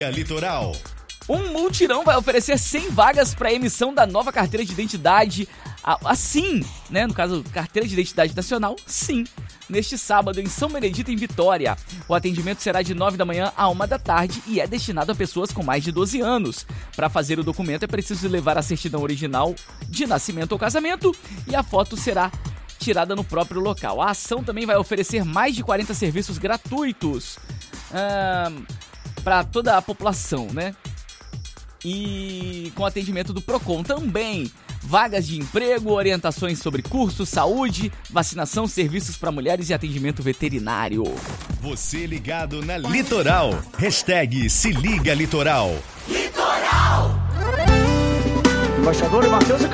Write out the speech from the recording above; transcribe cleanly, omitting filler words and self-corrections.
Litoral. Um multirão vai oferecer 100 vagas para emissão da nova carteira de identidade, assim, né? No caso, carteira de identidade nacional, sim. Neste sábado, em São Benedito, em Vitória. O atendimento será de 9 da manhã a 1 da tarde e é destinado a pessoas com mais de 12 anos. Para fazer o documento é preciso levar a certidão original de nascimento ou casamento e a foto será tirada no próprio local. A ação também vai oferecer mais de 40 serviços gratuitos para toda a população, né? E com atendimento do Procon também. Vagas de emprego, orientações sobre cursos, saúde, vacinação, serviços para mulheres e atendimento veterinário. Você ligado na Litoral. Hashtag Se Liga Litoral. Litoral! Embaixador Matheus